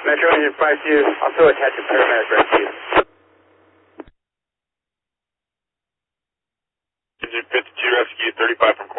Metro Engine 52, also attached to paramedic rescue. Engine 52 rescue 35 from